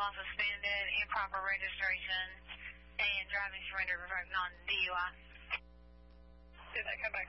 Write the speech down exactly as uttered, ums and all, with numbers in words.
while suspended, improper registration, and driving surrender revoked non-D U I. Did that come back